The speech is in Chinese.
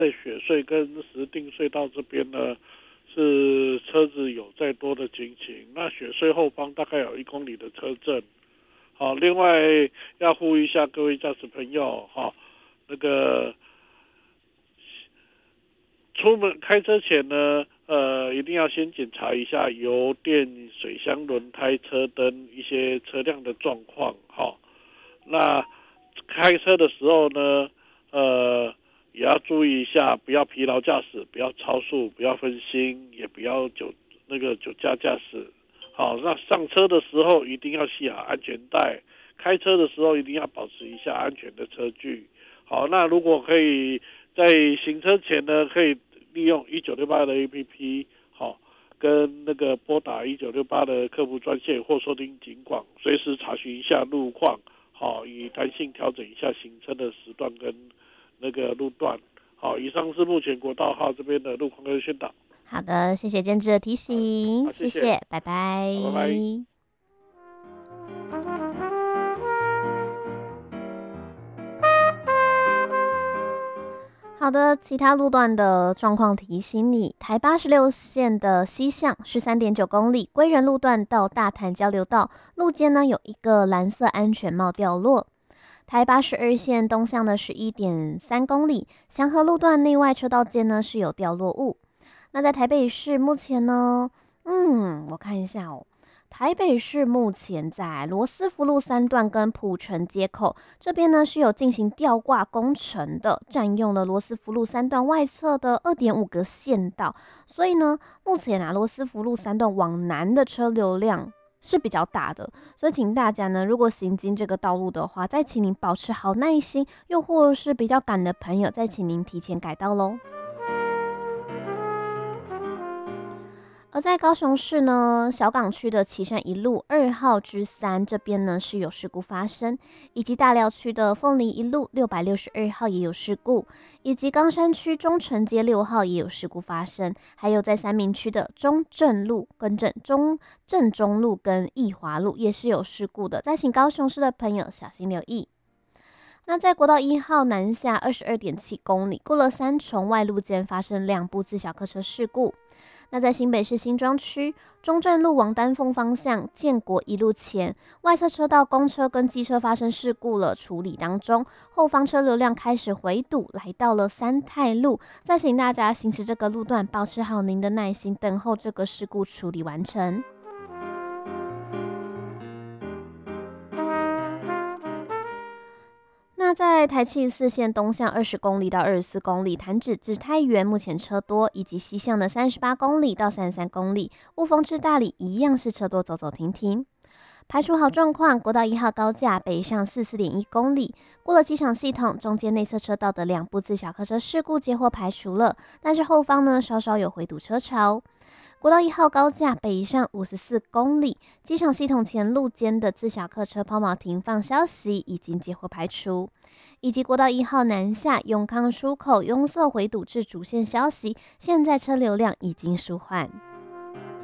在雪隧跟石碇隧道这边呢，是车子有再多的情形。那雪隧后方大概有1公里的车阵。好，另外要呼吁一下各位驾驶朋友，那个出门开车前呢，一定要先检查一下油电、水箱、轮胎、车灯一些车辆的状况。那开车的时候呢，也要注意一下，不要疲劳驾驶，不要超速，不要分心，也不要酒驾驾驶。好，那上车的时候一定要系好安全带，开车的时候一定要保持一下安全的车距。好，那如果可以在行车前呢，可以利用1968的 APP， 跟那个拨打1968的客服专线或收听警广，随时查询一下路况，以弹性调整一下行车的时段跟那个路段。好，以上是目前国道号这边的路况跟宣导。 好的，谢谢监制的提醒， 好，谢谢，拜拜。 拜拜。 好的，其他路段的状况提醒你：台86线的西向是3.9公里，归仁路段到大潭交流道路肩呢有一个蓝色安全帽掉落。台82线东向的11.3公里，祥和路段内外车道间呢是有掉落物。那在台北市目前呢，我看一下哦。台北市目前在罗斯福路3段跟埔城街口这边呢是有进行吊挂工程的，占用了罗斯福路3段外侧的2.5个线道，所以呢，目前罗斯福路3段往南的车流量是比较大的，所以请大家呢，如果行经这个道路的话，再请您保持好耐心，又或是比较赶的朋友，再请您提前改道咯。而在高雄市呢，小港区的旗山一路2号之3这边呢是有事故发生，以及大寮区的凤梨一路662号也有事故，以及冈山区中城街6号也有事故发生，还有在三民区的中正路跟正中路跟义华路也是有事故的，再请高雄市的朋友小心留意。那在国道1号南下22.7公里，过了三重外路间发生2部自小客车事故。那在新北市新庄区中正路往丹凤方向建国一路前，外侧车道公车跟机车发生事故了，处理当中，后方车流量开始回堵，来到了三泰路，再请大家行驶这个路段，保持好您的耐心，等候这个事故处理完成。那在台74线东向20公里到24公里，潭子至太原目前车多，以及西向的38公里到33公里，雾峰至大里一样是车多，走走停停。排除好状况，国道1号高架北上44.1公里，过了机场系统，中间内侧车道的2部自小客车事故皆获排除了，但是后方呢稍稍有回堵车潮。国道1号高架北上54公里，机场系统前路间的自小客车抛锚停放消息已经皆获排除，以及国道1号南下永康出口拥塞回堵至主线消息，现在车流量已经舒缓。